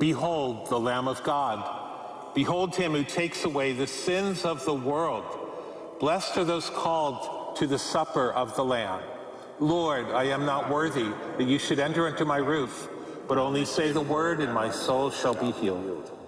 Behold the Lamb of God. Behold him who takes away the sins of the world. Blessed are those called to the supper of the Lamb. Lord, I am not worthy that you should enter into my roof, but only say the word and my soul shall be healed.